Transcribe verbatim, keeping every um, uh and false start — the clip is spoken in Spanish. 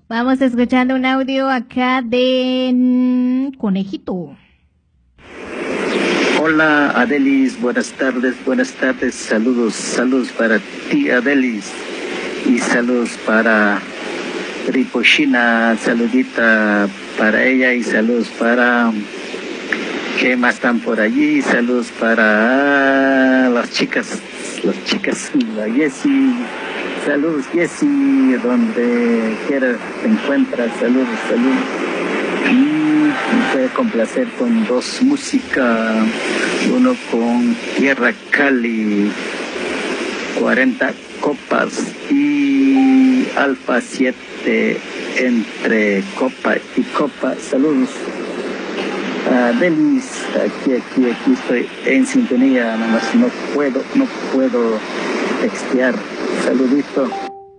Vamos escuchando un audio acá de mm, Conejito. Hola Adelis, buenas tardes, buenas tardes, saludos, saludos para ti Adelis y saludos para Ripochina, saludita para ella y saludos para, ¿qué más están por allí? Saludos para las chicas, las chicas, la Jessie, saludos Jessie, donde quiera te encuentras, saludos, saludos. Y me puede complacer con dos música, uno con Tierra Cali, cuarenta copas y Alfa siete entre copa y copa. Saludos a Denis, aquí, aquí, aquí estoy en sintonía, nada más no puedo, no puedo textear. Saludito.